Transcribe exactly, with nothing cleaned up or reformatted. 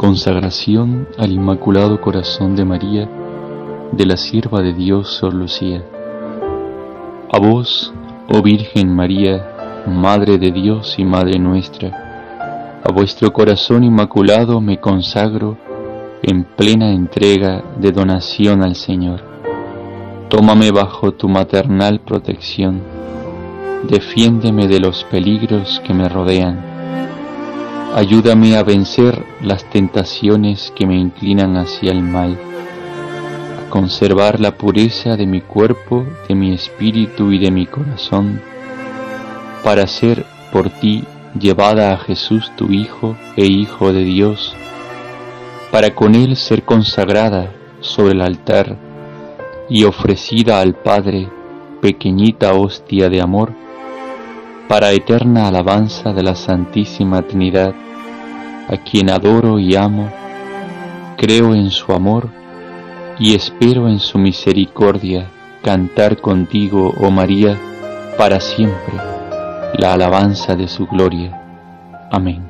Consagración al Inmaculado Corazón de María, de la Sierva de Dios Sor Lucía. A vos, oh Virgen María, Madre de Dios y Madre nuestra, a vuestro corazón inmaculado me consagro en plena entrega de donación al Señor. Tómame bajo tu maternal protección, defiéndeme de los peligros que me rodean, ayúdame a vencer las tentaciones que me inclinan hacia el mal, a conservar la pureza de mi cuerpo, de mi espíritu y de mi corazón, para ser por ti llevada a Jesús tu Hijo e Hijo de Dios, para con Él ser consagrada sobre el altar y ofrecida al Padre pequeñita hostia de amor, para eterna alabanza de la Santísima Trinidad, a quien adoro y amo, creo en su amor y espero en su misericordia cantar contigo, oh María, para siempre la alabanza de su gloria. Amén.